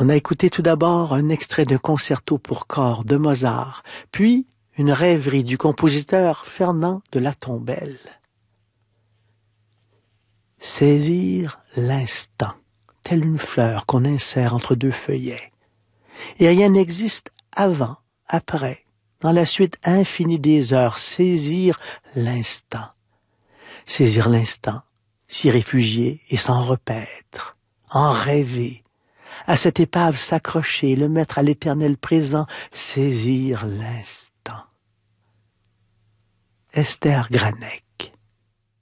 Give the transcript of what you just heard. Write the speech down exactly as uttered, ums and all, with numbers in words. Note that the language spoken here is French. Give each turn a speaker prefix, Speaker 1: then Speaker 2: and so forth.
Speaker 1: On a écouté tout d'abord un extrait d'un concerto pour corps de Mozart, puis une rêverie du compositeur Fernand de la Tombelle. Saisir l'instant, telle une fleur qu'on insère entre deux feuillets. Et rien n'existe avant, après, dans la suite infinie des heures, saisir l'instant. Saisir l'instant, s'y réfugier et s'en repaître, en rêver, à cette épave s'accrocher, le mettre à l'éternel présent, saisir l'instant. Esther Graneck.